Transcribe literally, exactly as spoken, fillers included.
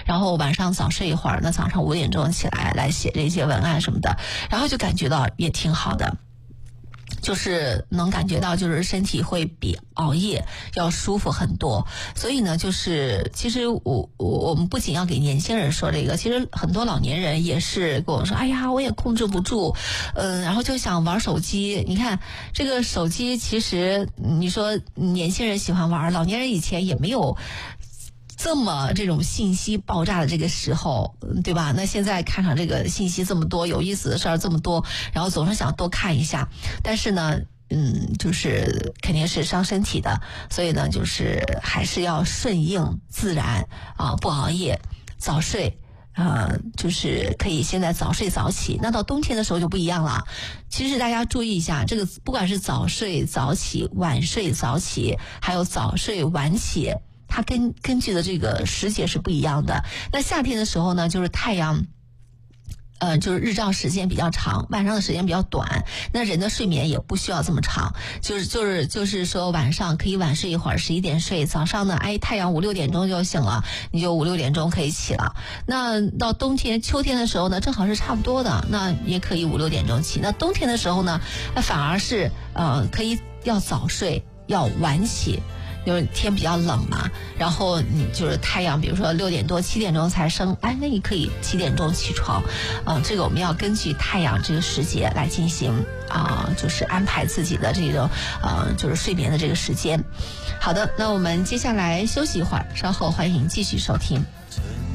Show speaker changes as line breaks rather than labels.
然后晚上早睡一会儿，那早上五点钟起来来写这些文案什么的，然后就感觉到也挺好的。就是能感觉到，就是身体会比熬夜要舒服很多。所以呢，就是其实我我我们不仅要给年轻人说这个，其实很多老年人也是跟我说，哎呀，我也控制不住，嗯，然后就想玩手机。你看这个手机，其实你说年轻人喜欢玩，老年人以前也没有这么这种信息爆炸的这个时候，对吧？那现在看上这个信息这么多，有意思的事儿这么多，然后总是想多看一下，但是呢嗯，就是肯定是伤身体的，所以呢就是还是要顺应自然啊，不熬夜，早睡。呃，就是可以现在早睡早起，那到冬天的时候就不一样了。其实大家注意一下，这个不管是早睡早起、晚睡早起，还有早睡晚起，它根根据的这个时节是不一样的。那夏天的时候呢，就是太阳呃，就是日照时间比较长，晚上的时间比较短，那人的睡眠也不需要这么长，就是就是就是说晚上可以晚睡一会儿，十一点睡，早上呢，哎，太阳五六点钟就醒了，你就五六点钟可以起了。那到冬天、秋天的时候呢，正好是差不多的，那也可以五六点钟起。那冬天的时候呢，那反而是呃，可以要早睡，要晚起。因为天比较冷嘛，然后你就是太阳，比如说六点多、七点钟才升，哎，那你可以七点钟起床，啊、呃，这个我们要根据太阳这个时节来进行啊、呃，就是安排自己的这个呃，就是睡眠的这个时间。好的，那我们接下来休息一会儿，稍后欢迎继续收听。